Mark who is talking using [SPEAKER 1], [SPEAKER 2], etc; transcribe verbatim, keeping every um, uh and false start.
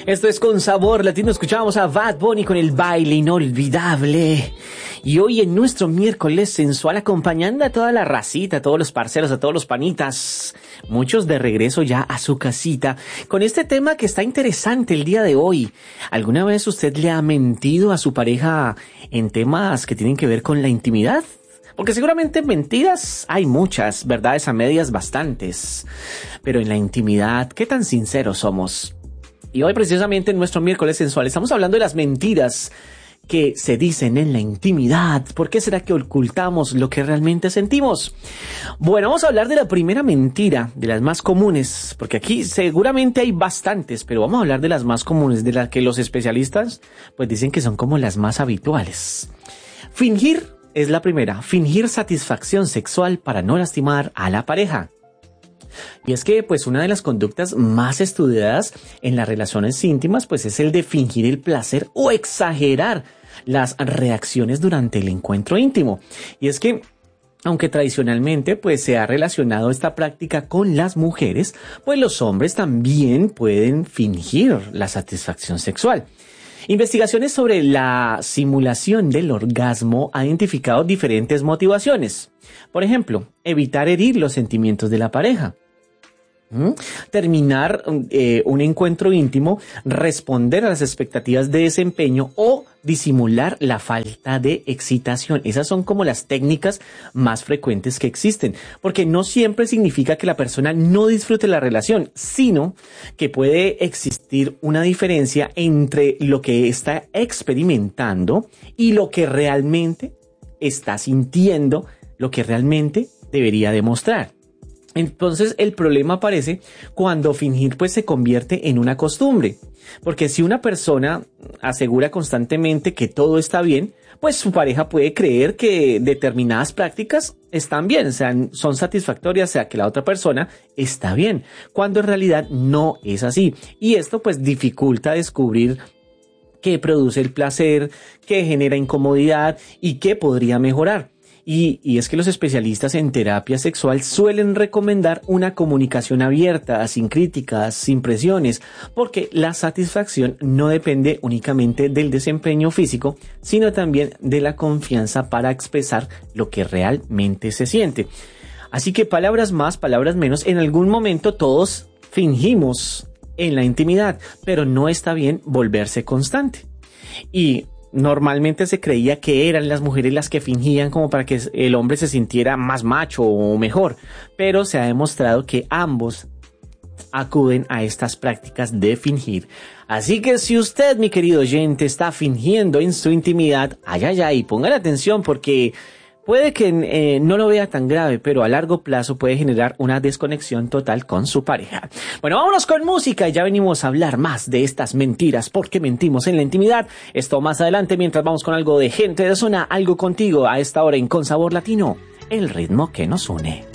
[SPEAKER 1] Esto es Con Sabor Latino. Escuchábamos a Bad Bunny con el baile inolvidable. Y hoy en nuestro miércoles sensual, acompañando a toda la racita, a todos los parceros, a todos los panitas, muchos de regreso ya a su casita, con este tema que está interesante el día de hoy. ¿Alguna vez usted le ha mentido a su pareja en temas que tienen que ver con la intimidad? Porque seguramente mentiras hay muchas, verdades a medias bastantes. Pero en la intimidad, ¿qué tan sinceros somos? Y hoy precisamente en nuestro miércoles sensual estamos hablando de las mentiras que se dicen en la intimidad. ¿Por qué será que ocultamos lo que realmente sentimos? Bueno, vamos a hablar de la primera mentira, de las más comunes, porque aquí seguramente hay bastantes, pero vamos a hablar de las más comunes, de las que los especialistas pues dicen que son como las más habituales. Fingir es la primera, fingir satisfacción sexual para no lastimar a la pareja. Y es que pues una de las conductas más estudiadas en las relaciones íntimas pues es el de fingir el placer o exagerar las reacciones durante el encuentro íntimo. Y es que aunque tradicionalmente pues se ha relacionado esta práctica con las mujeres, pues los hombres también pueden fingir la satisfacción sexual. Investigaciones sobre la simulación del orgasmo han identificado diferentes motivaciones. Por ejemplo, evitar herir los sentimientos de la pareja. ¿Mm? Terminar eh, un encuentro íntimo, responder a las expectativas de desempeño o disimular la falta de excitación. Esas son como las técnicas más frecuentes que existen, porque no siempre significa que la persona no disfrute la relación, sino que puede existir una diferencia entre lo que está experimentando y lo que realmente está sintiendo, lo que realmente debería demostrar. Entonces el problema aparece cuando fingir pues se convierte en una costumbre, porque si una persona asegura constantemente que todo está bien, pues su pareja puede creer que determinadas prácticas están bien, o sea, son satisfactorias, o sea, que la otra persona está bien, cuando en realidad no es así. Y esto pues dificulta descubrir qué produce el placer, qué genera incomodidad y qué podría mejorar. Y, y es que los especialistas en terapia sexual suelen recomendar una comunicación abierta, sin críticas, sin presiones, porque la satisfacción no depende únicamente del desempeño físico, sino también de la confianza para expresar lo que realmente se siente. Así que palabras más, palabras menos, en algún momento todos fingimos en la intimidad, pero no está bien volverse constante. Y normalmente se creía que eran las mujeres las que fingían como para que el hombre se sintiera más macho o mejor, pero se ha demostrado que ambos acuden a estas prácticas de fingir. Así que si usted, mi querido oyente, está fingiendo en su intimidad, ay, ay, ay, pongan atención porque puede que eh, no lo vea tan grave, pero a largo plazo puede generar una desconexión total con su pareja. Bueno, vámonos con música y ya venimos a hablar más de estas mentiras, porque mentimos en la intimidad. Esto más adelante mientras vamos con algo de Gente de Zona, algo contigo a esta hora en Con Sabor Latino, el ritmo que nos une.